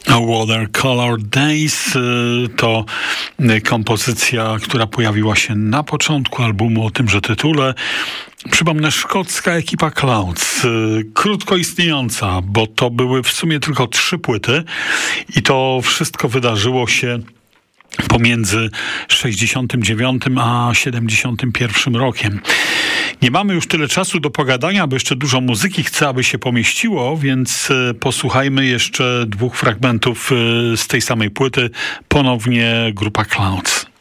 Watercolor Days to kompozycja, która pojawiła się na początku albumu o tymże tytule. Przypomnę, szkocka ekipa Clouds, krótko istniejąca, bo to były w sumie tylko 3 płyty i to wszystko wydarzyło się pomiędzy 69 a 71 rokiem. Nie mamy już tyle czasu do pogadania, bo jeszcze dużo muzyki chcę, aby się pomieściło, więc posłuchajmy jeszcze 2 fragmentów z tej samej płyty. Ponownie grupa Clouds.